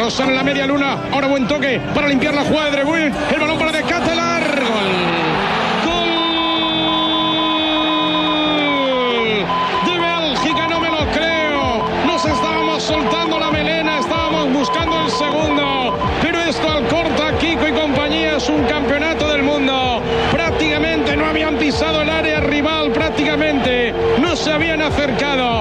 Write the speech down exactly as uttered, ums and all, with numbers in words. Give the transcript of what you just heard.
metros en la media luna. Ahora buen toque para limpiar la jugada de Drebull. El balón para De Ketelaere. Gol. Gol de Bélgica, no me lo creo. Nos estábamos soltando la melena, estábamos buscando el segundo. Pero esto al corta, Kiko y compañía, es un campeonato del mundo. Prácticamente no habían pisado el área rival, prácticamente no se habían acercado.